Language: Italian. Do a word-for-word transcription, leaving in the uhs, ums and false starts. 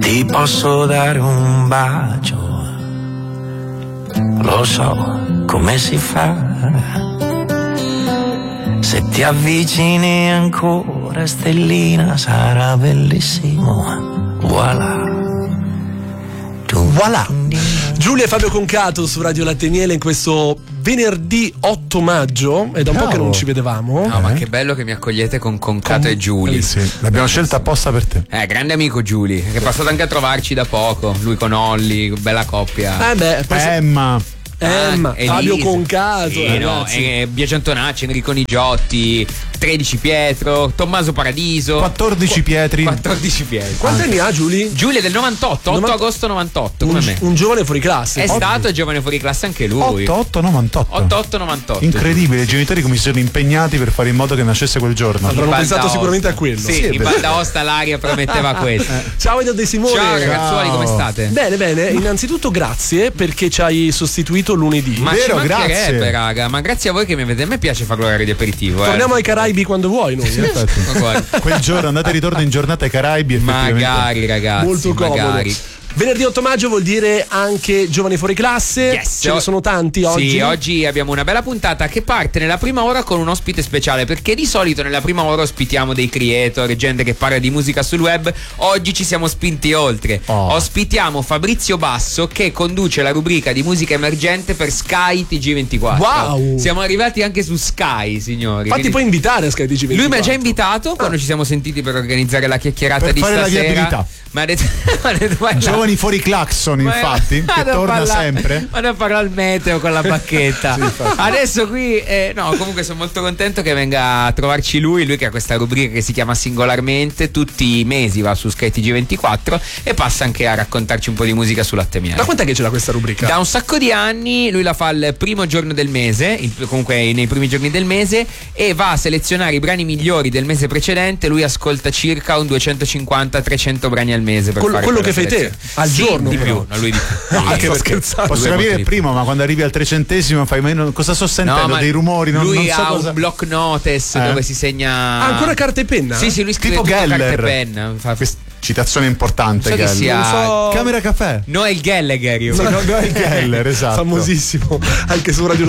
Ti posso dare un bacio, lo so come si fa. Se ti avvicini ancora, stellina, sarà bellissimo. Voilà. Voilà. Giulia e Fabio Concato su Radio Latte e Miele in questo venerdì otto maggio. È da un Ciao. po' che non ci vedevamo. No, ma che bello che mi accogliete con Concato Con- e Giulia. eh, Sì. sì. L'abbiamo scelta apposta per te. Eh, grande amico Giulia, che è passato anche a trovarci da poco. Lui con Olli, bella coppia. Eh beh, poi se- Emma. Emma, Elisa. Fabio Concato, sì, no, ragazzi. eh, Biagio Antonacci, Enrico Nigiotti, tredici Pietro, Tommaso Paradiso, quattordici Pietri. quattordici Pietri. Quanti anni ha Giulia? Giulia è del novantotto, otto novanta agosto novantotto, Un, come me. un giovane fuori classe. È Otto. stato giovane fuori classe anche lui. otto otto novantotto. otto otto novantotto. Incredibile, i genitori come si sono impegnati per fare in modo che nascesse quel giorno. Avranno Banda pensato Aosta. sicuramente a quello. Sì, Sì, è in vero. Banda Aosta l'aria prometteva questo. Ciao Edo De Simone. Ciao ragazzuoli, come state? Bene, bene. Innanzitutto grazie perché ci hai sostituito lunedì. Ma Vero, ci mancherebbe, grazie. raga, ma grazie a voi che mi avete. A me piace fare l'orario di aperitivo. eh. Torniamo ai Caraibi quando vuoi noi. eh. Ma guarda, Quel giorno andate e ritorno in giornata ai Caraibi. effettivamente. magari ragazzi, Molto comodo. magari. Venerdì otto maggio vuol dire anche giovani fuori classe. Yes. Ce ne sono tanti oggi. Sì, oggi abbiamo una bella puntata che parte nella prima ora con un ospite speciale, perché di solito nella prima ora ospitiamo dei creator, gente che parla di musica sul web. Oggi ci siamo spinti oltre. Oh. Ospitiamo Fabrizio Basso, che conduce la rubrica di musica emergente per Sky T G ventiquattro. Wow. Siamo arrivati anche su Sky, signori. Fatti Quindi- puoi invitare a Sky T G ventiquattro. Lui mi ha già invitato quando ci siamo sentiti per organizzare la chiacchierata Per di fare la stasera. viabilità. Ma ha detto, ma ha detto, vai là. Giovani fuori clacson, Ma- infatti, che vado a torna parlare- sempre. Vado a parlare al meteo con la bacchetta. Adesso qui, eh, no, comunque sono molto contento che venga a trovarci lui. Lui che ha questa rubrica che si chiama Singolarmente. Tutti i mesi va su Sky T G ventiquattro e passa anche a raccontarci un po' di musica su Latte e Miele. Da quant'è che ce l'ha questa rubrica? Da un sacco di anni lui la fa il primo giorno del mese, il- comunque nei primi giorni del mese, e va a selezionare i brani migliori del mese precedente. Lui ascolta circa un duecentocinquanta trecento brani al mese per Quello- fare quello quella che fai te, selezione. al Sì, giorno, di però. più, no, lui di più. No, anche Sì, per sì. scherzare. Posso Lui è capire molto il di più. primo, ma quando arrivi al trecentesimo fai ma io non- cosa sto sentendo? No, ma Dei rumori, non, lui non so ha cosa. un block notice Eh. dove si segna. Ah, ancora carta e penna? Sì, sì, lui scrive Tipo tutto carta e Geller. penna. Fa- Citazione importante, So che Geller. sia- Non so- Camera caffè. Noel Gallagher io. Sì, no, no, è Geller, esatto. Famosissimo anche su Radio